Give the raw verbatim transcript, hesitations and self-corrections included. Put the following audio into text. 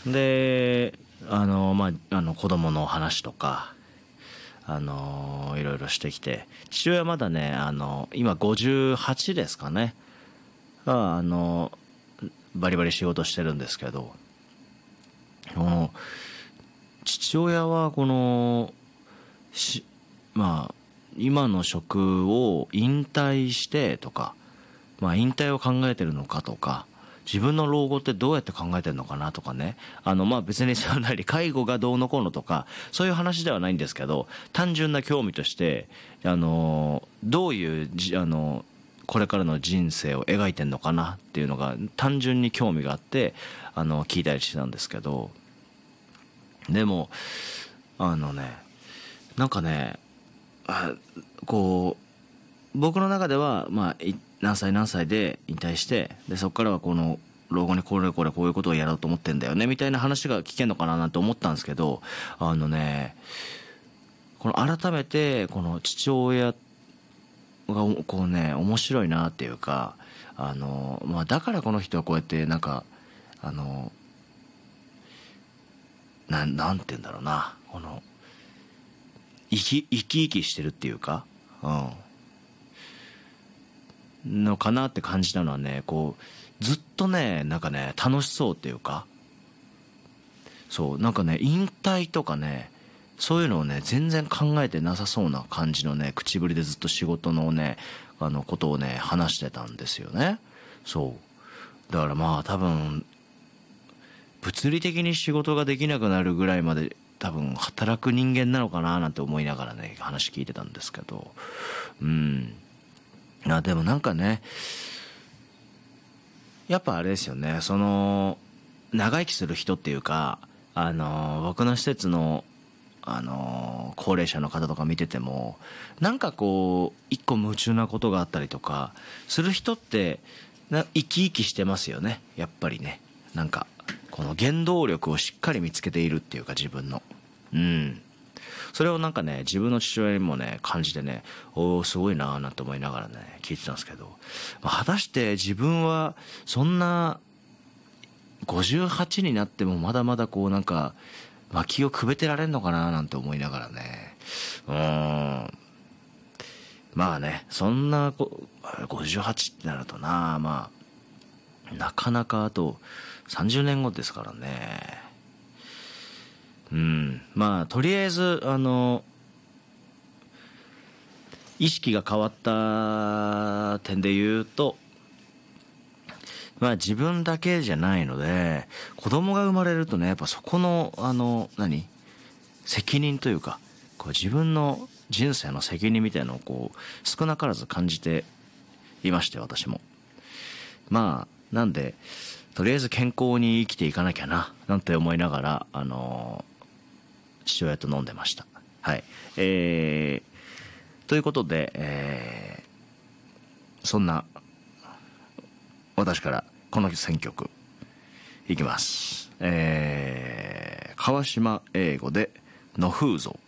であのまああの子供の話とかあのいろいろしてきて、父親まだねあの今ごじゅうはちですかね、ああのバリバリ仕事してるんですけど、この父親はこのしまあ今の職を引退してとか、まあ引退を考えてるのかとか、自分の老後ってどうやって考えてるのかなとかね、あのまあ別にそんなに介護がどうのこうのとかそういう話ではないんですけど、単純な興味としてあのどういうじあのこれからの人生を描いてんのかなっていうのが単純に興味があってあの聞いたりしてたんですけど、でもあのねなんかねあこう僕の中ではまあ何歳何歳で引退して、でそこからはこの老後にこれこれこういうことをやろうと思ってんだよねみたいな話が聞けんのかななんて思ったんですけど、あのねこの改めてこの父親がこうね面白いなっていうか、あのまあだからこの人はこうやってなんかあのななんて言うんだろうな、この生き生き生きしてるっていうか、うんのかなって感じたのはね、こうずっとねなんかね楽しそうっていうか、そうなんかね引退とかねそういうのをね全然考えてなさそうな感じのね口ぶりでずっと仕事のねあのことをね話してたんですよね。そうだからまあ多分物理的に仕事ができなくなるぐらいまで多分働く人間なのかななんて思いながらね話聞いてたんですけど、うんあでもなんかねやっぱあれですよね、その長生きする人っていうか、あの僕の施設のあの高齢者の方とか見ててもなんかこう一個夢中なことがあったりとかする人ってな生き生きしてますよね、やっぱりね。なんかこの原動力をしっかり見つけているっていうか自分の、うんそれをなんかね自分の父親にもね感じてね、おおすごいなーなんて思いながらね聞いてたんですけど、まあ、果たして自分はそんなごじゅうはちになってもまだまだこうなんか薪をくべてられんのかななんて思いながらね、うーんまあねそんなごじゅうはちってなるとな、まあなかなかあとさんじゅうねんごですからね。うんまあとりあえずあの意識が変わった点で言うと、まあ自分だけじゃないので子供が生まれるとねやっぱそこのあの何責任というかこう自分の人生の責任みたいなのをこう少なからず感じていまして、私もまあなんでとりあえず健康に生きていかなきゃななんて思いながらあの父親と飲んでました。はいえー、ということで、えー、そんな私からこの選曲いきます。えー、川島英語で野風像。